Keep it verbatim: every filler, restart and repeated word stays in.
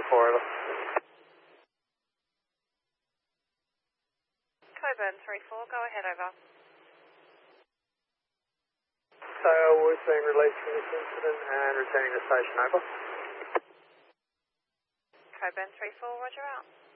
four, over. Coburn three four, go ahead, over. Sail was being released from this incident and returning to station, over. Coburn three four, roger out.